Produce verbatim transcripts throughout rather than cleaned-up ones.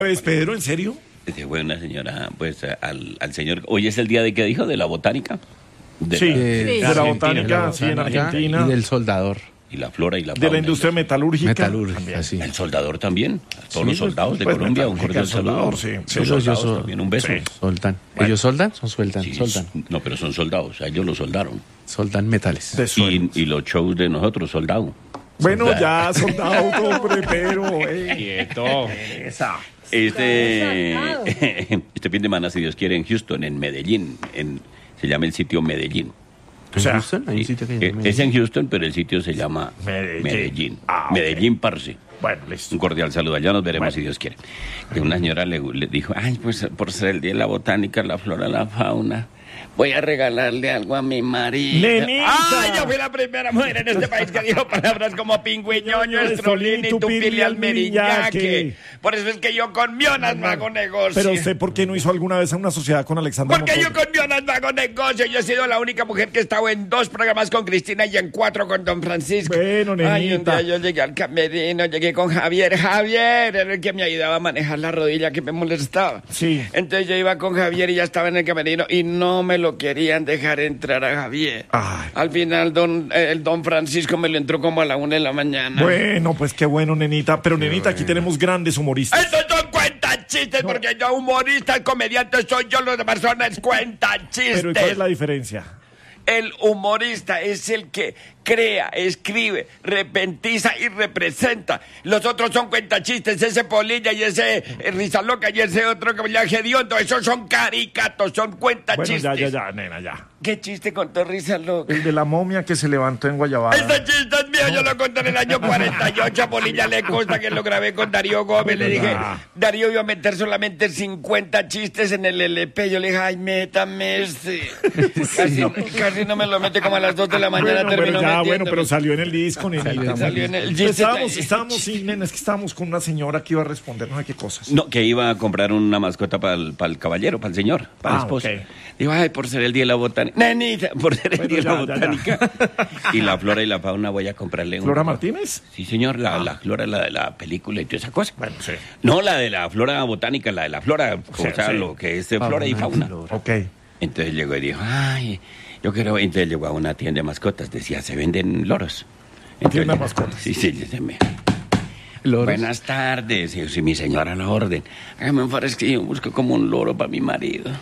Pues, Pedro, ¿en serio? Dice, bueno, señora, pues al, al señor... Hoy es el día de, ¿qué dijo? De la botánica. De sí, la, de, de, la botánica, sí, en Argentina. Y del soldador. Y la flora y la fauna. De la industria metalúrgica. Metalúrgica, sí. El soldador también. A todos sí, los soldados de pues, Colombia, un cordial saludo. Sí, sí. Los soldados so, también, un beso. Sí. Soldan. Bueno. ¿Ellos soldan? Son sueldan. Sí, soldan. No, pero son soldados. O sea, ellos los soldaron. Soldan metales. Y, y los shows de nosotros, soldado. Bueno, soldado. Ya, soldado, hombre, pero... Eh. Quieto. Esa. Este, este fin de semana, si Dios quiere, en Houston, en Medellín, en, se llama el sitio Medellín. O sea, ¿Houston? ¿Hay un sitio que es, es en Houston, pero el sitio se llama Medellín. Medellín, ah, okay. Medellín parce. Bueno, listo. Un cordial saludo. Allá nos veremos, bueno. Si Dios quiere. Que una señora le, le dijo, ay, pues por ser el día de la botánica, la flora, la fauna, voy a regalarle algo a mi marido. ¡Nenita! ¡Ay, yo fui la primera mujer en este país que dijo palabras como pingüiñoño, estrolín y tupili al meriñaque! Por eso es que yo con Mionas no hago negocio. Pero usted, ¿por qué no hizo alguna vez una sociedad con Alexandra Porque Montoya? Yo con Mionas no hago negocio. Yo he sido la única mujer que he estado en dos programas con Cristina y en cuatro con Don Francisco. Bueno, nenita. Ay, un día yo llegué al camerino, llegué con Javier. Javier era el que me ayudaba a manejar la rodilla que me molestaba. Sí. Entonces yo iba con Javier y ya estaba en el camerino y no me lo querían dejar entrar a Javier. Ay. Al final don, eh, el Don Francisco me lo entró como a la una de la mañana. Bueno, pues qué bueno, nenita. Pero, qué nenita, bueno. Aquí tenemos grandes humoristas. ¡Estos son cuentan chistes! No. Porque yo humorista, el comediante soy yo, los demás personas cuentan chistes. Pero ¿cuál es la diferencia? El humorista es el que crea, escribe, repentiza y representa. Los otros son cuentachistes, ese Polilla y ese eh, Risa Loca y ese otro que me llama Gediondo. Esos son caricatos, son cuentachistes. Bueno, ya, ya, ya, nena, ya. ¿Qué chiste contó Risa Loca? El de la momia que se levantó en Guayabada. Ese chiste es mío, no. Yo lo conté en el año cuarenta y ocho. A Polilla le consta que lo grabé con Darío Gómez. Le dije, Darío iba a meter solamente cincuenta chistes en el L P. Yo le dije, ay, métame este. Casi, casi no me lo mete como a las dos de la mañana. Bueno, terminó ya, bueno, pero salió en el disco, nenita. Salió, salió en el disco. Estábamos, estábamos, sí, nena, es que estábamos con una señora que iba a responder no sé qué cosas. No, que iba a comprar una mascota para el, para el caballero, para el señor, para ah, el esposo. Okay. Digo, ay, por ser el día de la botánica. Nenita, por ser el bueno, día ya, de la botánica. Ya, ya. Y la flora y la fauna voy a comprarle un... ¿Flora Martínez? Sí, señor, la, ah. la flora, la de la película y toda esa cosa. Bueno, sí. No, la de la flora botánica, la de la flora, sí, o sea, sí. Lo que es de flora y fauna. Ok. Entonces llegó y dijo, ay, yo quiero... Entonces llegó a una tienda de mascotas, decía, se venden loros. ¿Tienda de mascotas? Sí, sí, se me... ¿Loros? Buenas tardes, sí, sí, mi señora a la orden. Hágame un favor, es que yo busco como un loro para mi marido.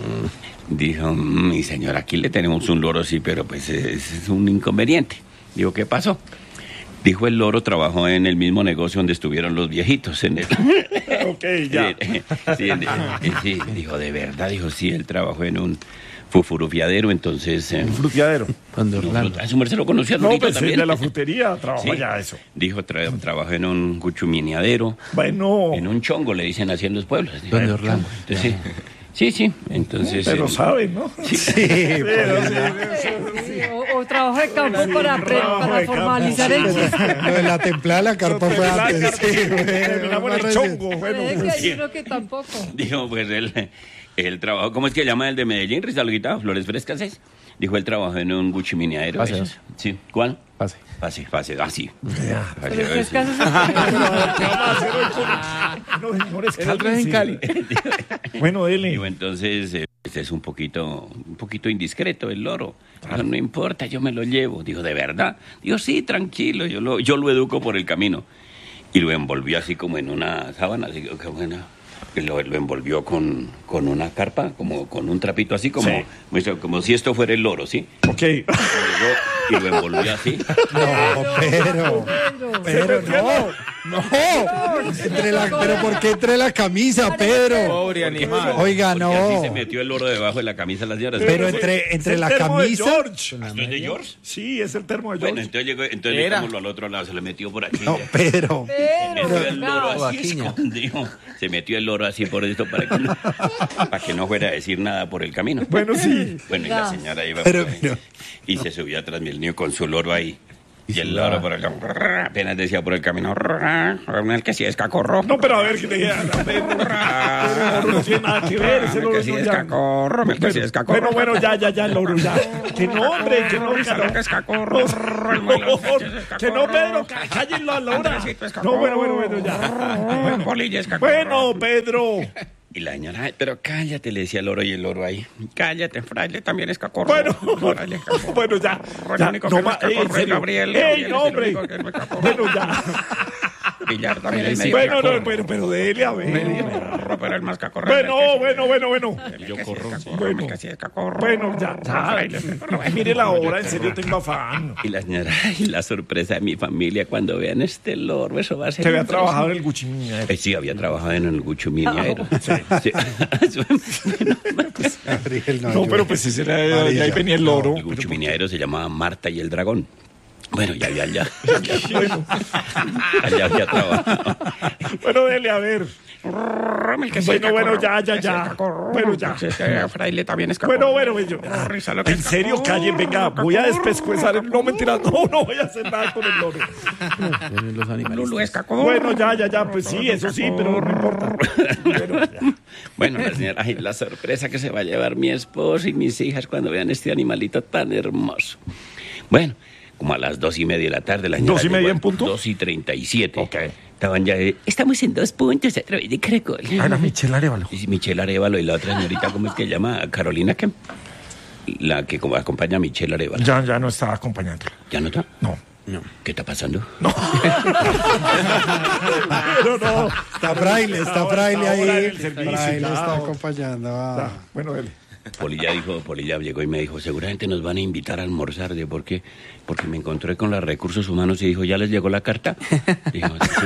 Mm. Dijo, mi señora, aquí le tenemos un loro, sí, pero pues es, es un inconveniente. Digo, ¿qué pasó? Dijo, el loro trabajó en el mismo negocio donde estuvieron los viejitos. En el... ok, ya. Sí, en el... sí, dijo, ¿de verdad? Dijo, sí, él trabajó en un fufurufiadero, entonces... Eh... ¿Un fruteadero? ¿Dónde Orlando? A su merced lo conocía, no, pues también. De la frutería, trabajó sí. Ya eso. Dijo, tra trabajó en un cuchumineadero. Bueno. En un chongo, le dicen así en los pueblos. ¿Dónde Orlando? Entonces, sí. Sí, sí, entonces... Pero eh, saben, ¿no? Sí, sí, sí, sí, sí. O, o trabajo de campo sí, para, pre, para formalizar el chiste. Lo de la templada de la carpa fue antes. Sí, terminamos en el chongo. Bueno, pues, yo creo que tampoco. Dijo, pues él, él trabajó... ¿Cómo es que llama el de Medellín? Rizalguita, Flores Frescas, ¿es? Dijo, él trabajó en un guchimineadero. Pase. Sí, ¿cuál? Pase. Pase, pase, así. Ah, Flores Frescas es... El otro es en Cali. Bueno, dele. Digo, entonces, eh, este es un poquito, un poquito indiscreto el loro. Dijo, no importa, yo me lo llevo. Dijo, ¿de verdad? Dijo, sí, tranquilo, yo lo, yo lo educo por el camino. Y lo envolvió así como en una sábana, así que bueno, lo, lo envolvió con, con una carpa, como con un trapito así, como, sí. como si esto fuera el loro, ¿sí? Ok. Y lo envolvió así. No, pero, pero no, no. Entre la, pero ¿por qué entre la camisa, Pedro? Pobre animal. Oiga, no. Porque así se metió el loro debajo de la camisa de las señoras. Pero entre, entre la camisa. George. ¿Esto es de George? Sí, es el termo de George. Bueno, entonces llegó, entonces llegámoslo al otro lado, se le metió por aquí. No, Pedro. Se metió Pero, el loro así escondido. Se metió el loro así por esto para que no, para que no fuera a decir nada por el camino. Bueno, sí. Bueno, y la señora iba pero, por ahí, pero, y se subió atrás del niño con su loro ahí. Y el loro por el apenas decía por el camino, el que sí es cacorro. No, pero a ver, que te diga, a ver, el loro no tiene nada que ver, ese El loro que es sí un es ya. cacorro, el que sí es cacorro. Bueno, bueno, ya, ya, ya, el loro, ya. Que no, hombre, que no, Esa loca es cacorro. que no, Pedro, ca- cállenlo a la hora. No, bueno, bueno, bueno, ya. Polilla es cacorro. Bueno, Pedro. Y la señora, "Ay, pero cállate", le decía el loro, y el loro ahí, "cállate, fraile también es cacorro". Bueno, Fraile es cacorro. bueno, ya. El ya único no que no ma- es cacorro ey, en es serio. Gabriel. ¡Ey, Gabriel no, es el hombre! único que no es cacorro. Bueno, ya. Villar también es Sí, medio bueno, cacorro. no, pero, pero dele a ver. Cacorro, pero el más cacorro. Bueno, bueno, bueno, bueno. Yo corro. Bueno. El que sí es cacorro. Bueno, ya, ya. Fraile es cacorro. Mire la hora, en serio tengo afán. Y la señora, ay, la sorpresa de mi familia cuando vean este loro, eso va a ser... Que había impresionante. trabajado en el Guchimina. Eh, sí, había trabajado en el Gucho Miniero. Sí. Gabriel, no, No, yo- pero pues ese era, María. ya ahí venía el loro. El Gucho Miniero se llamaba Marta y el Dragón. Bueno, ya, ya, ya. Bueno, Allá había trabajado. bueno, dele a ver. El que sí Bueno, es bueno, cacorro. ya, ya, Que sí ya. es cacorro. Bueno, ya. Que sí es fraile también es cacorro. Bueno, bueno, bueno. Oh, risa lo que En es serio, cacorro. callen, venga, voy a despescuezar el... No, mentira, no, no voy a hacer nada con el loro. Lulu es cacorro. Bueno, ya, ya, ya, pues sí, eso sí, pero no importa. Bueno, ya. Bueno, la señora, ay, la sorpresa que se va a llevar mi esposo y mis hijas cuando vean este animalito tan hermoso. Bueno, como a las dos y media de la tarde, la señora ¿Dos y media llegó en a punto? Dos y treinta y siete. Ok. Estaban ya, eh, estamos en dos puntos a través de Caracol. Ah, era Michelle Arevalo. Y Michelle Arevalo y la otra señorita, ¿cómo es que se llama? Carolina, ¿qué? La que como acompaña a Michelle Arevalo. Ya, ya no estaba acompañando. ¿Ya no está? No. No. ¿Qué está pasando? Pero no. Está Fraile, está Ahora- Fraile ahora ahí. en el servicio, Fraile ya. está acompañando. a- Ya, bueno, dele. Polilla dijo, Polilla llegó y me dijo, seguramente nos van a invitar a almorzar. ¿De por qué? Porque me encontré con los recursos humanos y dijo, ¿ya les llegó la carta? Dijo, "Sí".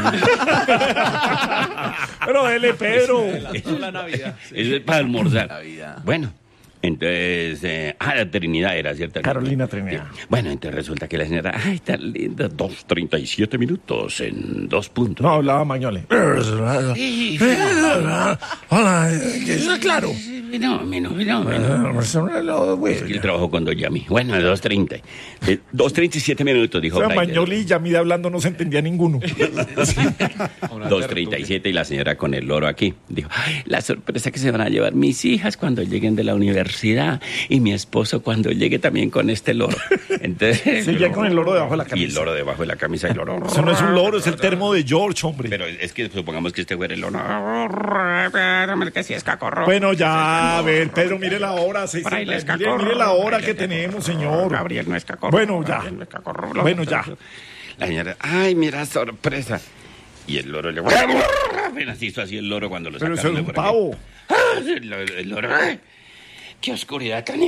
Pero dele, Pedro. Eso es para almorzar. Bueno, entonces, eh, ah, la Trinidad era, ¿cierto? Carolina Trinidad. Sí. Bueno, entonces resulta que la señora, ay, tan linda, dos treinta y siete minutos en dos puntos. No, hablaba Mañole. Sí, Hola, ¿está claro? no, menos, no, menos. Es que él trabajó con Doyami. Bueno, dos treinta. Eh, dos treinta y siete minutos, dijo O sea, Fraile. Mañoli y Yamida hablando no se entendía ninguno. dos treinta y siete y la señora con el loro aquí. Dijo, "Ay, la sorpresa que se van a llevar mis hijas cuando lleguen de la universidad y mi esposo cuando llegue también con este loro". Entonces, Sí, ya con el loro debajo de la Y el camisa. loro debajo de la camisa y el loro. Eso no es un loro, es el termo de George, hombre. Pero es que supongamos que este güey era el loro. Que si es cacorro. Bueno, ya, a ver, Pedro, mire la hora. seis- Fraile es mire, cacorro. mire la hora Fraile que es tenemos, cacorro. señor. Gabriel no es cacorro. Bueno, ya. Gabriel no es cacorro. Bueno, ya. La señora, ay, mira, sorpresa. Y el loro le... Apenas hizo así el loro cuando lo Pero eso sacaron es de un por aquí. pavo. Ah, El, el loro... ay, ¡qué oscuridad tan...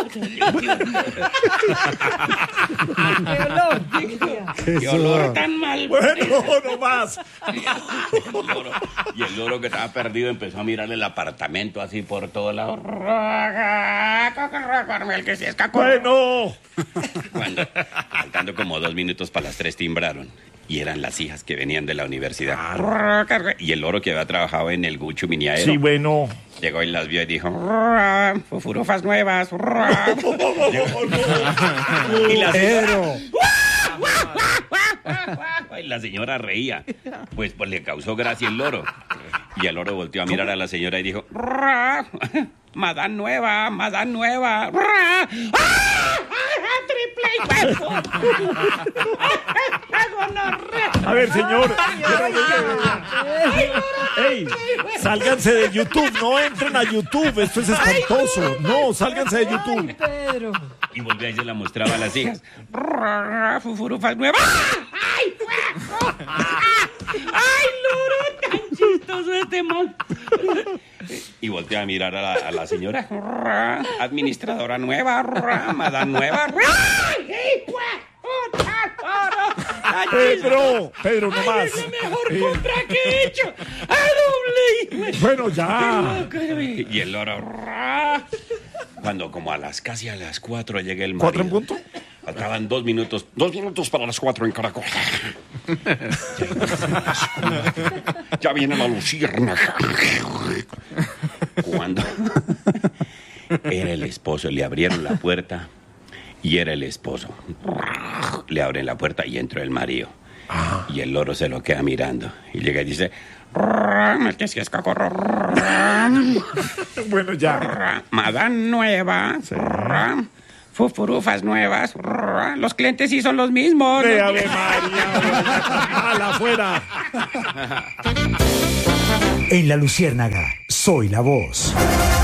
¡Qué Eso, olor tan mal! Bueno, no más. El loro- y el loro que estaba perdido empezó a mirar el apartamento así por todo lado. El que sí es cacorro. Bueno. Cuando, faltando como dos minutos para las tres, timbraron. Y eran las hijas que venían de la universidad. Y el loro que había trabajado en el Gucho Miniero. Sí, bueno. Llegó y las vio y dijo, fufurufas nuevas. Y la señora, Pedro. y la señora reía. Pues, pues le causó gracia el loro. Y el loro volteó a mirar a la señora y dijo, madame nueva, madame nueva. ¡Ah! ¡Triple huevo! A ver, señor. Ey, sálganse de YouTube, no entren a YouTube, esto es espantoso. No, sálganse de YouTube. Pedro. Y volvió y se la mostraba a las hijas. Fufurufas nuevas. ¡Ay, huevo! ¡Ay, loro! ¡Tan chistoso este man! Y volteó a mirar a la, a la señora. Administradora nueva, madame nueva. ¡Ay, huevo! ¡Tan Pedro, Pedro, no más. Es la mejor compra que he hecho. ¡A doble! Bueno, ya. Y el loro. Cuando como a las casi a las cuatro llega el marido. ¿Cuatro en punto? Faltaban dos minutos. Dos minutos para las cuatro en Caracol. Ya viene la luciérnaga. Cuando era el esposo, le abrieron la puerta Y era el esposo. Le abren la puerta y entró el marido. Ah. Y el loro se lo queda mirando. Y llega y dice... que si es cacorro. Bueno, ya. Madame nueva. Sí. Fufurufas nuevas. Los clientes sí son los mismos. De Ave María. A la fuera. En La Luciérnaga, soy la voz.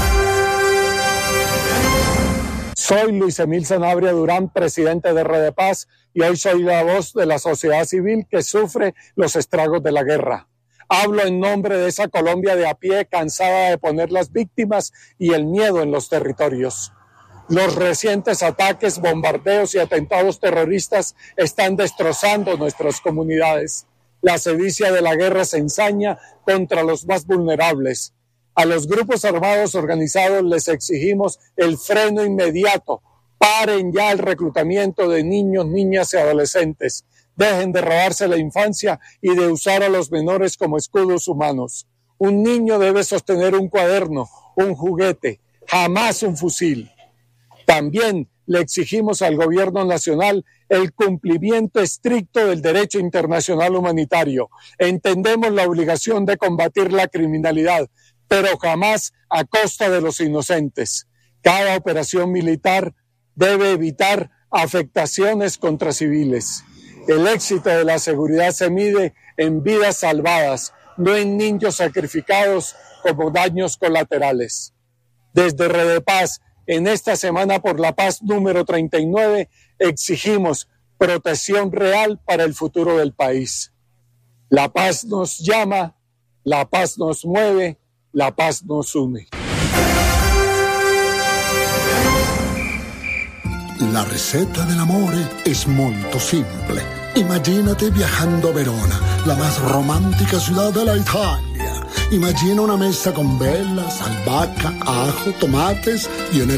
Soy Luis Emil Sanabria Durán, presidente de Redepaz, y hoy soy la voz de la sociedad civil que sufre los estragos de la guerra. Hablo en nombre de esa Colombia de a pie, cansada de poner las víctimas y el miedo en los territorios. Los recientes ataques, bombardeos y atentados terroristas están destrozando nuestras comunidades. La sevicia de la guerra se ensaña contra los más vulnerables. A los grupos armados organizados les exigimos el freno inmediato. Paren ya el reclutamiento de niños, niñas y adolescentes. Dejen de robarse la infancia y de usar a los menores como escudos humanos. Un niño debe sostener un cuaderno, un juguete, jamás un fusil. También le exigimos al gobierno nacional el cumplimiento estricto del derecho internacional humanitario. Entendemos la obligación de combatir la criminalidad, pero jamás a costa de los inocentes. Cada operación militar debe evitar afectaciones contra civiles. El éxito de la seguridad se mide en vidas salvadas, no en niños sacrificados como daños colaterales. Desde Redepaz, en esta Semana por la Paz número treinta y nueve, exigimos protección real para el futuro del país. La paz nos llama, la paz nos mueve, la paz nos une. La ricetta dell'amore è molto simple. Imagínate viajando a Verona, la más romántica ciudad de la Italia. Imagina una mesa con velas, albahaca, ajo, tomates y en el